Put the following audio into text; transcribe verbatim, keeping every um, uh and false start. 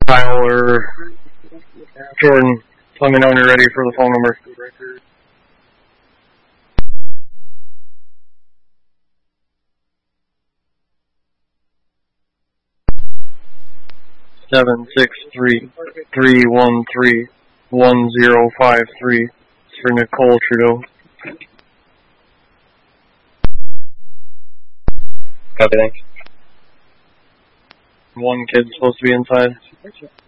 Kyle or Jordan, let me know when you're ready for the phone number. Seven six three three one three one zero five three. It's for Nicole Trudeau. Copy, thanks. One kid's supposed to be inside.